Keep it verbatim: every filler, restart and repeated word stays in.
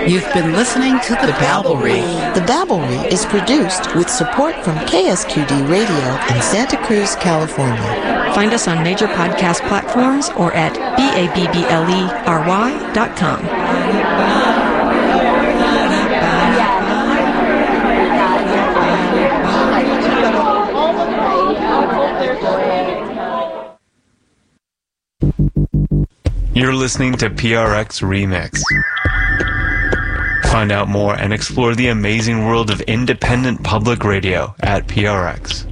You've been listening to The Babblery. The Babblery is produced with support from K S Q D Radio in Santa Cruz, California. Find us on major podcast platforms or at B A B B L E R Y dot com. You're listening to P R X Remix. Find out more and explore the amazing world of independent public radio at P R X.